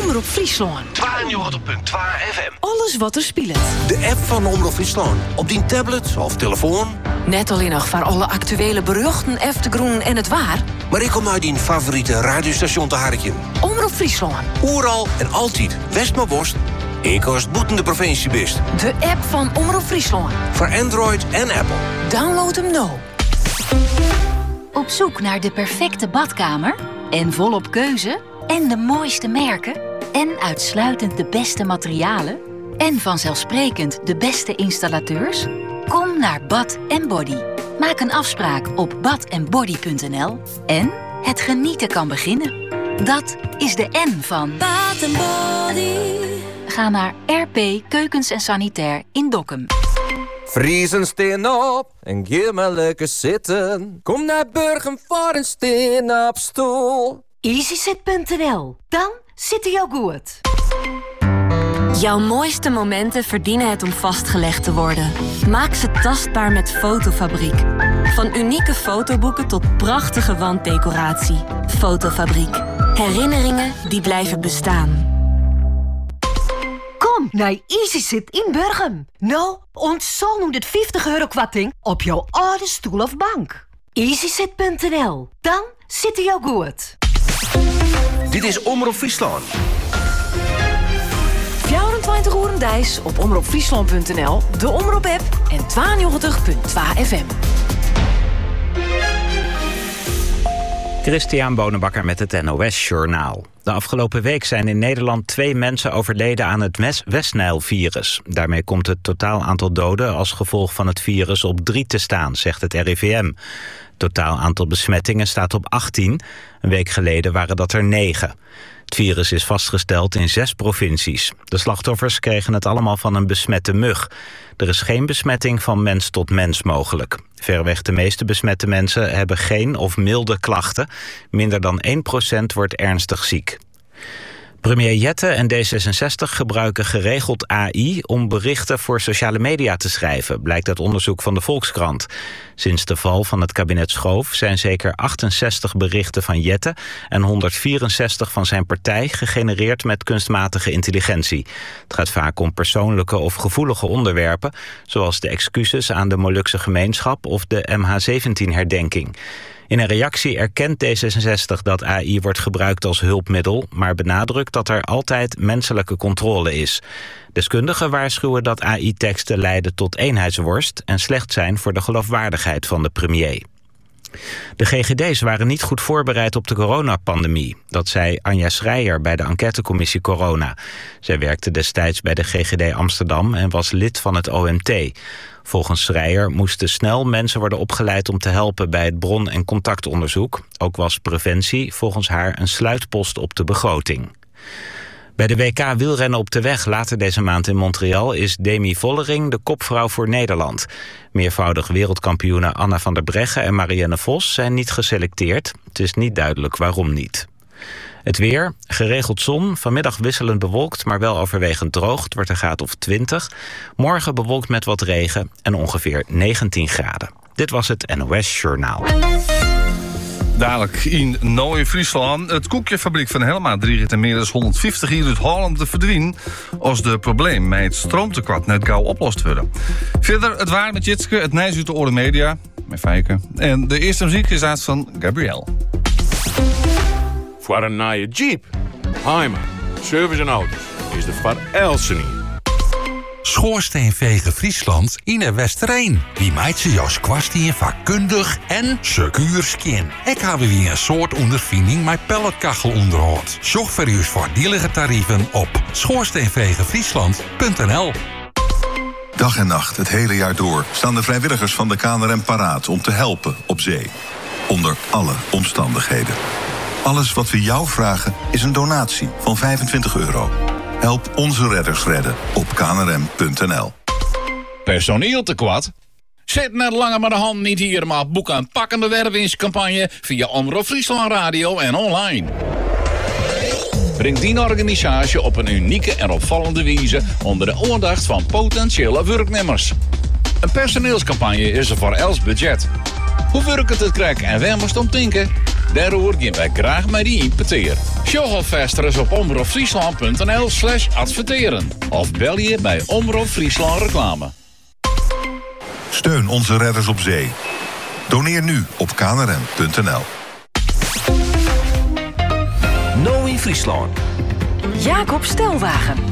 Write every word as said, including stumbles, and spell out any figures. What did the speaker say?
Omroep Friesland. tweeënnegentig komma twee F M. Alles wat er speelt. De app van Omroep Friesland. Op die tablet of telefoon. Net alleen nog voor alle actuele beruchten, eftergroen en het waar. Maar ik kom uit die favoriete radiostation te harken. Omroep Friesland. Oeral en altijd. West maar worst. Ik was boeten de provincie best. De app van Omroep Friesland. Voor Android en Apple. Download hem nou. Op zoek naar de perfecte badkamer? En volop keuze? En de mooiste merken? En uitsluitend de beste materialen? En vanzelfsprekend de beste installateurs? Kom naar Bad en Body. Maak een afspraak op bad en body punt n l en het genieten kan beginnen. Dat is de N van Bad en Body. Ga naar R P Keukens en Sanitair in Dokkum. Vriezen steen op en geef maar lekker zitten. Kom naar Burgum voor een steen op stoel. easysit punt n l. Dan zit hij jou goed. Jouw mooiste momenten verdienen het om vastgelegd te worden. Maak ze tastbaar met Fotofabriek. Van unieke fotoboeken tot prachtige wanddecoratie. Fotofabriek. Herinneringen die blijven bestaan. Kom naar easysit in Burgum. Nou, ontzol nu dit vijftig euro kwarting op jouw oude stoel of bank. easysit punt n l. Dan zit hij jou goed. Dit is Omroep Friesland. vierentwintig uur dijs op omroep friesland punt n l, de Omroep-app en tweeënnegentig komma twee F M. Christian Bonenbakker met het N O S-journaal. De afgelopen week zijn in Nederland twee mensen overleden aan het Westnijl-virus. Daarmee komt het totaal aantal doden als gevolg van het virus op drie te staan, zegt het R I V M. Het totaal aantal besmettingen staat op achttien. Een week geleden waren dat er negen. Het virus is vastgesteld in zes provincies. De slachtoffers kregen het allemaal van een besmette mug. Er is geen besmetting van mens tot mens mogelijk. Verreweg de meeste besmette mensen hebben geen of milde klachten. Minder dan één procent wordt ernstig ziek. Premier Jette en D zesenzestig gebruiken geregeld A I om berichten voor sociale media te schrijven, blijkt uit onderzoek van de Volkskrant. Sinds de val van het kabinet Schoof zijn zeker achtenzestig berichten van Jette en honderdvierenzestig van zijn partij gegenereerd met kunstmatige intelligentie. Het gaat vaak om persoonlijke of gevoelige onderwerpen, zoals de excuses aan de Molukse gemeenschap of de M H zeventien-herdenking. In een reactie erkent D zesenzestig dat A I wordt gebruikt als hulpmiddel, maar benadrukt dat er altijd menselijke controle is. Deskundigen waarschuwen dat A I-teksten leiden tot eenheidsworst en slecht zijn voor de geloofwaardigheid van de premier. De G G D's waren niet goed voorbereid op de coronapandemie. Dat zei Anja Schreier bij de enquêtecommissie Corona. Zij werkte destijds bij de G G D Amsterdam en was lid van het O M T. Volgens Schreier moesten snel mensen worden opgeleid om te helpen bij het bron- en contactonderzoek. Ook was preventie volgens haar een sluitpost op de begroting. Bij de W K wielrennen op de weg later deze maand in Montreal is Demi Vollering de kopvrouw voor Nederland. Meervoudig wereldkampioenen Anna van der Breggen en Marianne Vos zijn niet geselecteerd. Het is niet duidelijk waarom niet. Het weer, geregeld zon, vanmiddag wisselend bewolkt, maar wel overwegend droog. Het wordt een graad of twintig. Morgen bewolkt met wat regen en ongeveer negentien graden. Dit was het N O S Journaal. Dadelijk in Nooi-Friesland. Het koekjefabriek van Helma dreigt er meer dan honderdvijftig jaar uit Holland te verdwijnen als de probleem met het stroomtekort net gauw oplost worden. Verder het waar met Jitske, het nijs uit de Orde Media, met Fijke. En de eerste muziek is uit van Gabrielle. Voor een nieuwe Jeep, Heimer, service en auto's is de Van Elsen hier. Schoorsteenvegen Friesland in de Westereen. Die maakt ze jouw kwastien vakkundig en secuur skin. Ik heb weer een soort ondervinding met pelletkachel onderhoud. Zorg voor uw voordielige tarieven op schoorsteenvegenfriesland punt n l. Dag en nacht, het hele jaar door, staan de vrijwilligers van de K N R M paraat om te helpen op zee. Onder alle omstandigheden. Alles wat we jou vragen is een donatie van vijfentwintig euro. Help onze redders redden op k n r m punt n l. Personeel tekort? Zet net langer maar de hand niet hier, maar boek een pakkende wervingscampagne via Omroep Friesland Radio en online. Breng die organisatie op een unieke en opvallende wijze onder de aandacht van potentiële werknemers. Een personeelscampagne is er voor els budget. Hoe werkt het krijg en waar moest om denken? Daarover gaan wij graag met die in peteer. Sjogg alvast eens op omroepfriesland.nl slash adverteren. Of bel je bij Omroep Friesland Reclame. Steun onze redders op zee. Doneer nu op k n r m punt n l. Nou in Friesland. Jacob Stelwagen.